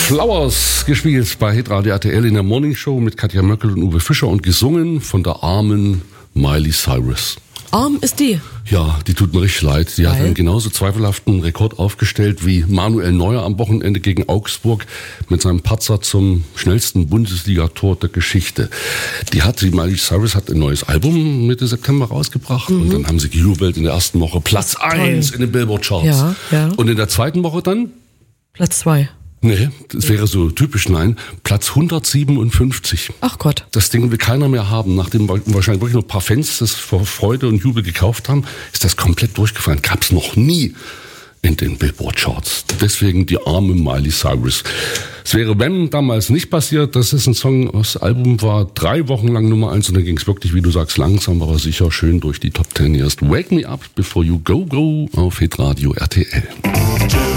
Flowers gespielt bei Hitradio RTL in der Morning Show mit Katja Möckel und Uwe Fischer und gesungen von der armen Miley Cyrus. Arm ist die? Ja, die tut mir richtig leid. Die hat einen genauso zweifelhaften Rekord aufgestellt wie Manuel Neuer am Wochenende gegen Augsburg mit seinem Patzer zum schnellsten Bundesligator der Geschichte. Die Miley Cyrus hat ein neues Album Mitte September rausgebracht und dann haben sie gejubelt in der ersten Woche Platz 1 in den Billboard-Charts. Ja, ja. Und in der zweiten Woche dann? Platz 2. Nee, das wäre so typisch, nein. Platz 157. Ach Gott. Das Ding will keiner mehr haben. Nachdem wahrscheinlich wirklich nur ein paar Fans das vor Freude und Jubel gekauft haben, ist das komplett durchgefallen. Gab's noch nie in den Billboard-Charts. Deswegen die arme Miley Cyrus. Es wäre, wenn, damals nicht passiert. Das ist ein Song, das Album war 3 Wochen lang Nummer 1 und dann ging es wirklich, wie du sagst, langsam, aber sicher schön durch die Top 10. Erst Wake Me Up Before You Go Go auf Hitradio RTL.